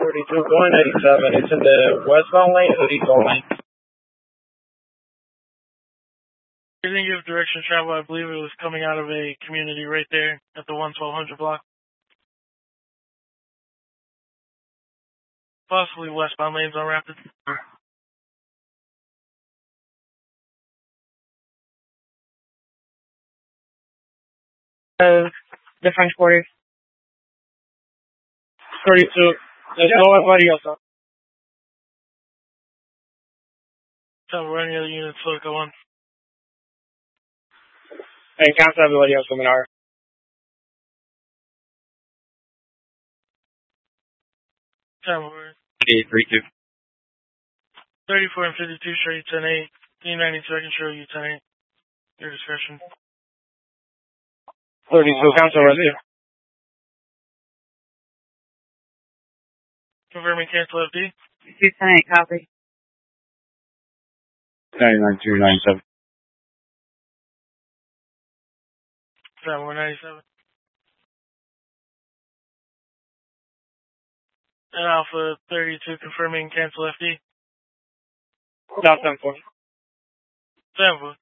42 going 97. It's in the westbound lane or the eastbound lane? I didn't give direction of travel. I believe it was coming out of a community right there at the 1200 block. Possibly westbound lanes on Rapid. The French Quarter. 32. There's no everybody else up. Tell me any other units local one. And cancel everybody else coming out. 32. 34 and 52, show you 10-8. D90 second, show you 10-8. Your discretion. 32, cancel ready. Confirming cancel FD. 210-8, copy. 99-297. 197. And Alpha 32, confirming cancel FD. Down 10-4. 10-4.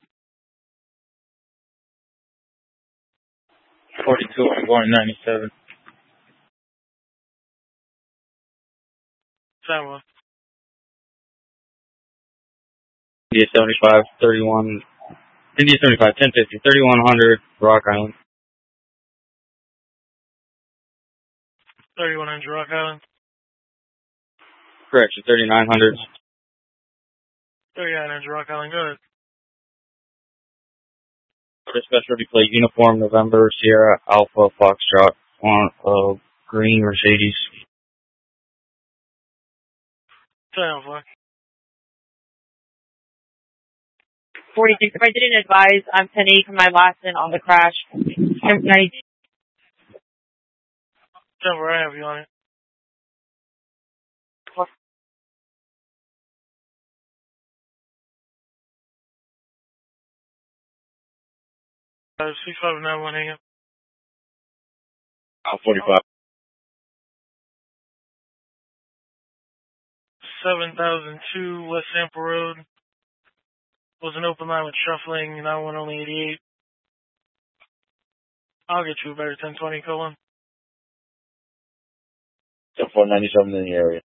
42, going 97. 10-4. India 75, 31. India 75, 1050, 3100, Rock Island. 3100 Rock Island. Correction, 3900. 3900 Rock Island, go ahead. Specialty plate uniform, November, Sierra, Alpha, Foxtrot, on green Mercedes. 10-4. 46. If I didn't advise, I'm 10-8 for my last in on the crash. 90. 10-4, I have you on it. Uh, 6591, hang up. 45. 7002 West Sample Road. Was an open line with shuffling, and I went only 88. I'll get you a better 1020, colon. 497 in the area.